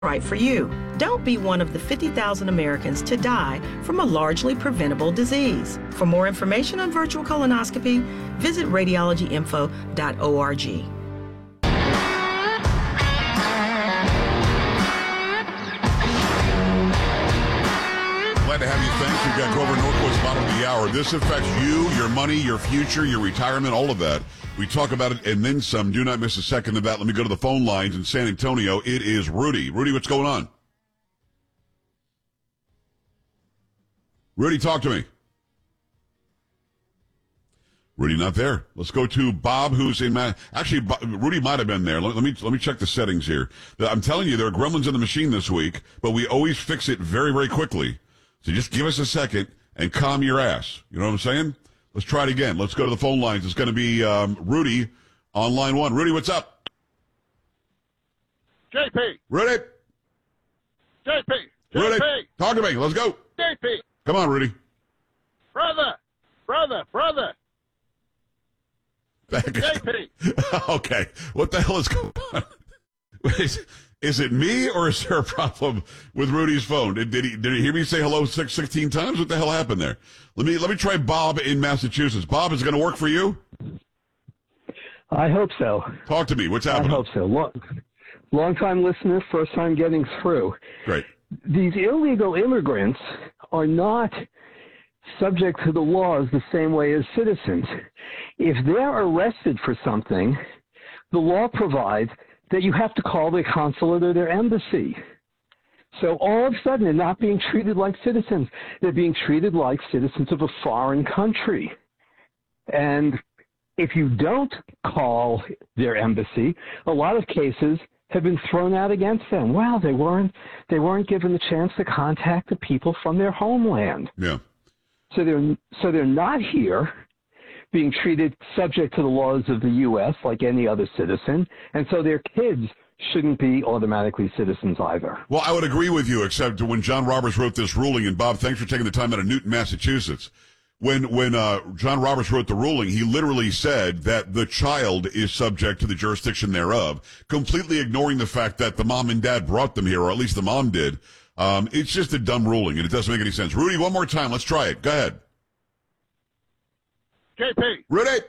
right for you. Don't be one of the 50,000 Americans to die from a largely preventable disease. For more information on virtual colonoscopy, visit radiologyinfo.org. Glad to have you. Thanks. We've got Grover Norquist, bottom of the hour. This affects you, your money, your future, your retirement, all of that. We talk about it and then some. Do not miss a second of that. Let me go to the phone lines in San Antonio. It is Rudy. Rudy, what's going on? Rudy, talk to me. Rudy not there. Let's go to Bob, who's in actually, Rudy might have been there. Let me check the settings here. I'm telling you, there are gremlins in the machine this week, but we always fix it very, very quickly. So just give us a second and calm your ass. You know what I'm saying? Let's try it again. Let's go to the phone lines. It's going to be Rudy on line one. Rudy, what's up? JP. Rudy. JP. Rudy. JP. Talk to me. Let's go. JP. Come on, Rudy. Brother. JP. Okay. What the hell is going on? Is it me, or is there a problem with Rudy's phone? Did he hear me say hello 16 times? What the hell happened there? Let me try Bob in Massachusetts. Bob, is it going to work for you? I hope so. Talk to me. What's happening? I hope so. Long-time listener, first time getting through. Great. These illegal immigrants are not subject to the laws the same way as citizens. If they're arrested for something, the law provides that you have to call their consulate or their embassy. So all of a sudden, they're not being treated like citizens. They're being treated like citizens of a foreign country. And if you don't call their embassy, a lot of cases have been thrown out against them. Well, they weren't given the chance to contact the people from their homeland. Yeah. So they're not here being treated subject to the laws of the U.S. like any other citizen, and so their kids shouldn't be automatically citizens either. Well, I would agree with you, except when John Roberts wrote this ruling, and Bob, thanks for taking the time out of Newton, Massachusetts. When John Roberts wrote the ruling, he literally said that the child is subject to the jurisdiction thereof, completely ignoring the fact that the mom and dad brought them here, or at least the mom did. It's just a dumb ruling, and it doesn't make any sense. Rudy, one more time. Let's try it. Go ahead. JP. Rudy.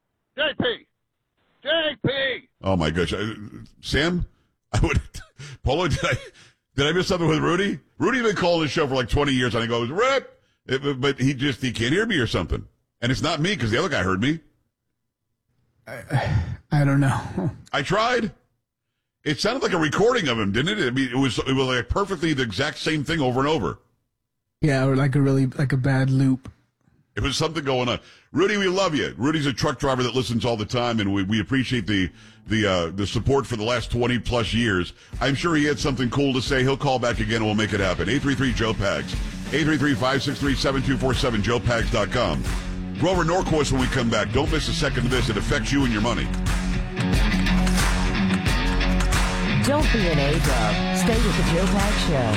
JP. Oh my gosh, Sam, Polo, did I miss something with Rudy? Rudy's been calling the show for like 20 years, and he goes, "Rip," but he can't hear me or something, and it's not me because the other guy heard me. I don't know. I tried. It sounded like a recording of him, didn't it? I mean, it was like perfectly the exact same thing over and over. Yeah, or like a bad loop. It was something going on. Rudy, we love you. Rudy's a truck driver that listens all the time, and we appreciate the support for the last 20 plus years. I'm sure he had something cool to say. He'll call back again and we'll make it happen. 833-JOE-PAGS. 833-563-7247, joepags.com. Grover Norquist when we come back. Don't miss a second of this. It affects you and your money. Don't be an A-dub. Stay with the Joe Pags Show.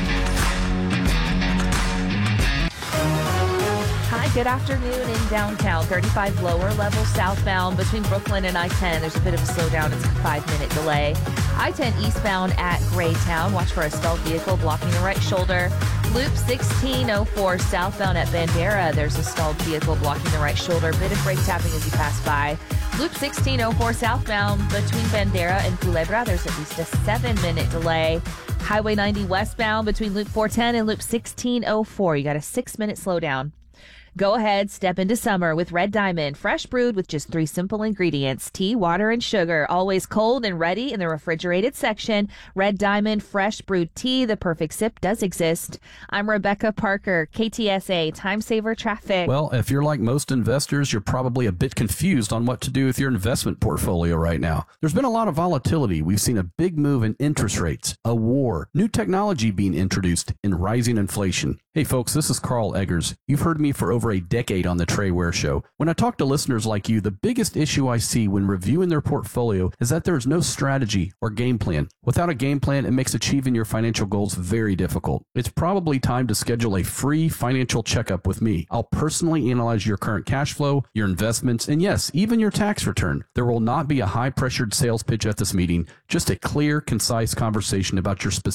Hi, good afternoon in downtown. 35 lower level southbound between Brooklyn and I-10. There's a bit of a slowdown. It's a 5-minute delay. I-10 eastbound at Graytown. Watch for a stalled vehicle blocking the right shoulder. Loop 1604 southbound at Bandera. There's a stalled vehicle blocking the right shoulder. Bit of brake tapping as you pass by. Loop 1604 southbound between Bandera and Culebra. There's at least a 7-minute delay. Highway 90 westbound between Loop 410 and Loop 1604. You got a 6-minute slowdown. Go ahead, step into summer with Red Diamond, fresh brewed with just 3 simple ingredients, tea, water, and sugar, always cold and ready in the refrigerated section. Red Diamond fresh brewed tea, the perfect sip does exist. I'm Rebecca Parker, KTSA, Time Saver Traffic. Well, if you're like most investors, you're probably a bit confused on what to do with your investment portfolio right now. There's been a lot of volatility. We've seen a big move in interest rates, a war, new technology being introduced, and rising inflation. Hey folks, this is Carl Eggers. You've heard me for over a decade on the Trey Ware Show. When I talk to listeners like you, the biggest issue I see when reviewing their portfolio is that there is no strategy or game plan. Without a game plan, it makes achieving your financial goals very difficult. It's probably time to schedule a free financial checkup with me. I'll personally analyze your current cash flow, your investments, and yes, even your tax return. There will not be a high-pressured sales pitch at this meeting, just a clear, concise conversation about your specific